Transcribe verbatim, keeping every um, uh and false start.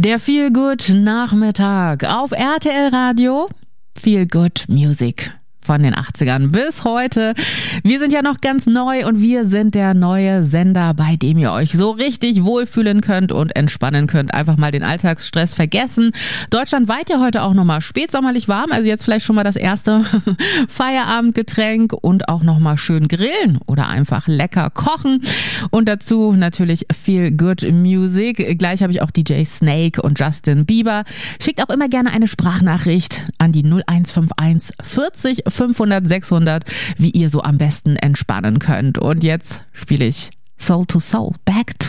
Der Feel Good Nachmittag auf R T L Radio. Feel Good Music von den achtzigern bis heute. Wir sind ja noch ganz neu und wir sind der neue Sender, bei dem ihr euch so richtig wohlfühlen könnt und entspannen könnt. Einfach mal den Alltagsstress vergessen. Deutschlandweit ja heute auch nochmal spätsommerlich warm, also jetzt vielleicht schon mal das erste Feierabendgetränk und auch nochmal schön grillen oder einfach lecker kochen. Und dazu natürlich Feel Good Music. Gleich habe ich auch D J Snake und Justin Bieber. Schickt auch immer gerne eine Sprachnachricht an die null eins fünf eins vierzig fünfhundert sechshundert, wie ihr so am besten entspannen könnt. Und jetzt spiele ich Soul to Soul, Back to